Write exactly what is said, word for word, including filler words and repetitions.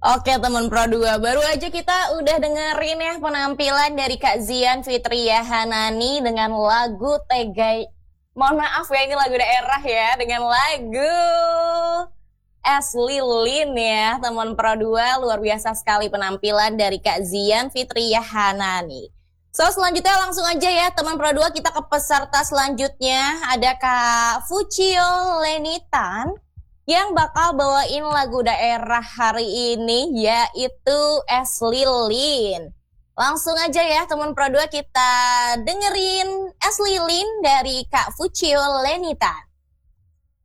Oke teman Pro dua, baru aja kita udah dengerin ya penampilan dari Kak Zian Fitriah Hanani dengan lagu Tegai. Mohon maaf ya, ini lagu daerah ya, dengan lagu Es Lilin ya teman Pro dua. Luar biasa sekali penampilan dari Kak Zian Fitriah Hanani. So selanjutnya langsung aja ya teman Pro dua, kita ke peserta selanjutnya. Ada Kak Fucio Lenitan yang bakal bawain lagu daerah hari ini, yaitu Es Lilin. Langsung aja ya teman Pro dua, kita dengerin Es Lilin dari Kak Fucio Lenitan.